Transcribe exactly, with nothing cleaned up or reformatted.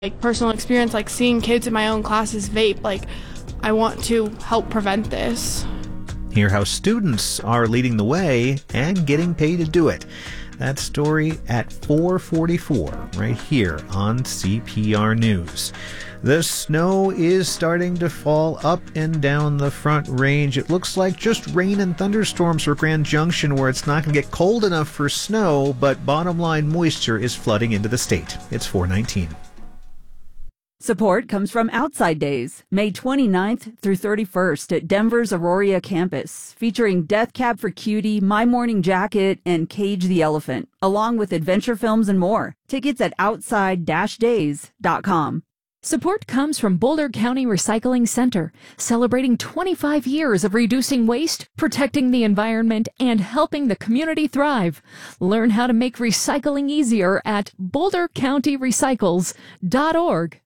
like personal experience, like seeing kids in my own classes vape, like I want to help prevent this. Hear how students are leading the way and getting paid to do it. That story at four forty-four right here on C P R News. The snow is starting to fall up and down the Front Range. It looks like just rain and thunderstorms for Grand Junction, where it's not going to get cold enough for snow, but bottom line moisture is flooding into the state. It's four nineteen. Support comes from Outside Days, May twenty-ninth through thirty-first at Denver's Aurora campus, featuring Death Cab for Cutie, My Morning Jacket, and Cage the Elephant, along with adventure films and more. Tickets at outside days dot com. Support comes from Boulder County Recycling Center, celebrating twenty-five years of reducing waste, protecting the environment, and helping the community thrive. Learn how to make recycling easier at boulder county recycles dot org.